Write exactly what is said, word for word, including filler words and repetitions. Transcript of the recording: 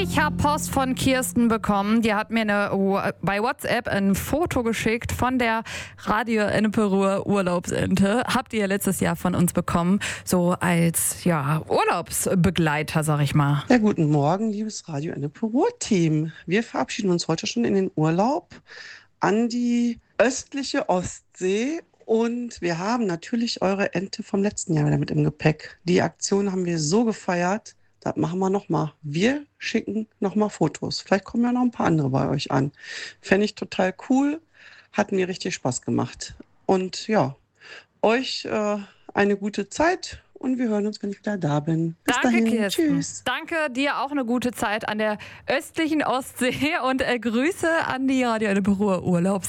Ich habe Post von Kirsten bekommen. Die hat mir eine, bei WhatsApp ein Foto geschickt von der Radio Ennepe-Ruhr Urlaubsente. Habt ihr letztes Jahr von uns bekommen, so als ja, Urlaubsbegleiter, sag ich mal. Ja, guten Morgen, liebes Radio Ennepe-Ruhr-Team. Wir verabschieden uns heute schon in den Urlaub an die östliche Ostsee. Und wir haben natürlich eure Ente vom letzten Jahr wieder mit im Gepäck. Die Aktion haben wir so gefeiert. Das machen wir nochmal. Wir schicken nochmal Fotos. Vielleicht kommen ja noch ein paar andere bei euch an. Fände ich total cool. Hat mir richtig Spaß gemacht. Und ja, euch äh, eine gute Zeit und wir hören uns, wenn ich wieder da bin. Bis Danke, dahin. Kirsten. Tschüss. Danke, dir auch eine gute Zeit an der östlichen Ostsee und äh, Grüße an die Radio Ennepe-Ruhr Urlaubs.